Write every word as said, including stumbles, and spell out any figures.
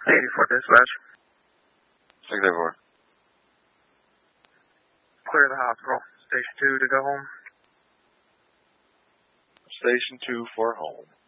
eighty-four dispatch. six eighty-four. Clear the hospital. Station two to go home. Station two for home.